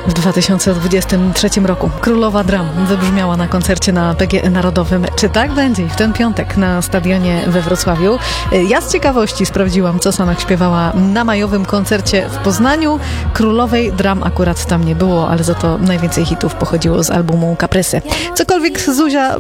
w 2023 roku. Królowa Dram wybrzmiała na koncercie na PGE Narodowym. Czy tak będzie w ten piątek na stadionie we Wrocławiu? Ja z ciekawości sprawdziłam, co Sanach śpiewała na majowym koncercie w Poznaniu. Królowej Dram akurat tam nie było, ale za to najwięcej hitów pochodziło z albumu Kaprysy. Cokolwiek Zuzia